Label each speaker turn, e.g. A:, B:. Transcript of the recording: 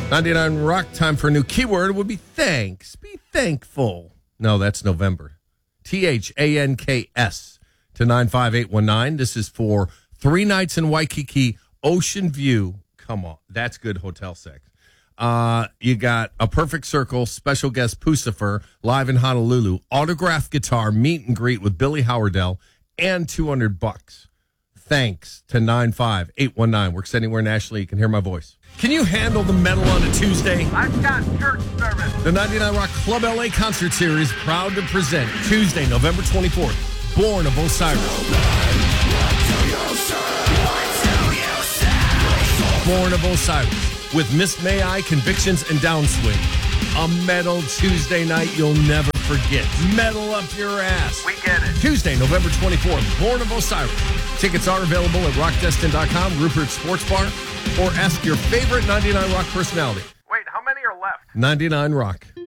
A: 99 Rock, time for a new keyword would be thanks. Be thankful. No, that's November. THANKS to 95819. This is for 3 nights in Waikiki, Ocean View. Come on, that's good hotel sex. You got a perfect circle, special guest Pucifer, live in Honolulu, autographed guitar, meet and greet with Billy Howardell, and $200. Thanks to 95819. Works anywhere nationally. You can hear my voice. Can you handle the metal on a Tuesday?
B: I've got church service.
A: The 99 Rock Club LA Concert Series proud to present Tuesday, November 24th, Born of Osiris. Born of Osiris with Miss May I, Convictions, and Downswing. A metal Tuesday night you'll never forget. Metal up your ass.
B: We get it.
A: Tuesday, November 24th, Born of Osiris. Tickets are available at rockdestin.com, Rupert Sports Bar, or ask your favorite 99 Rock personality.
B: Wait, how many are left?
A: 99 Rock.